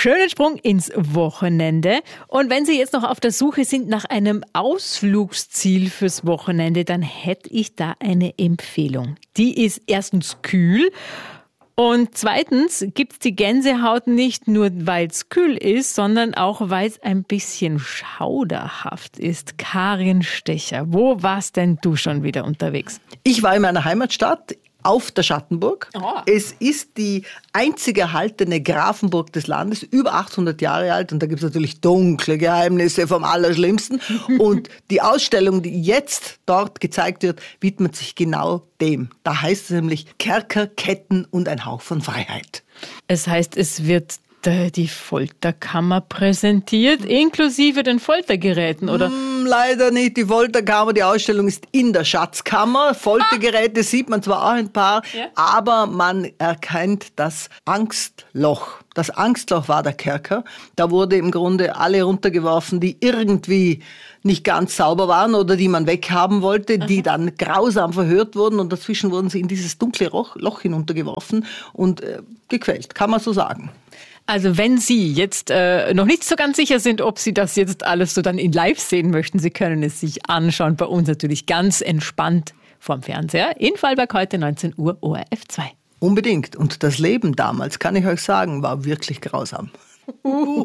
schönen Sprung ins Wochenende. Und wenn Sie jetzt noch auf der Suche sind nach einem Ausflugsziel fürs Wochenende, dann hätte ich da eine Empfehlung. Die ist erstens kühl. Und zweitens gibt's die Gänsehaut nicht nur, weil es kühl ist, sondern auch, weil es ein bisschen schauderhaft ist. Karin Stecher, wo warst denn du schon wieder unterwegs? Ich war in meiner Heimatstadt auf der Schattenburg. Oh. Es ist die einzige erhaltene Grafenburg des Landes, über 800 Jahre alt. Und da gibt es natürlich dunkle Geheimnisse vom Allerschlimmsten. Und die Ausstellung, die jetzt dort gezeigt wird, widmet sich genau dem. Da heißt es nämlich Kerker, Ketten und ein Hauch von Freiheit. Es heißt, es wird die Folterkammer präsentiert, inklusive den Foltergeräten, oder? Leider nicht die Folterkammer. Die Ausstellung ist in der Schatzkammer. Foltergeräte sieht man zwar auch ein paar, aber man erkennt das Angstloch. Das Angstloch war der Kerker. Da wurde im Grunde alle runtergeworfen, die irgendwie nicht ganz sauber waren oder die man weghaben wollte, die dann grausam verhört wurden und dazwischen wurden sie in dieses dunkle Loch hinuntergeworfen und gequält, kann man so sagen. Also wenn Sie jetzt noch nicht so ganz sicher sind, ob Sie das jetzt alles so dann in live sehen möchten, Sie können es sich anschauen, bei uns natürlich ganz entspannt vorm Fernseher. In Vorarlberg heute 19 Uhr ORF 2. Unbedingt. Und das Leben damals, kann ich euch sagen, war wirklich grausam.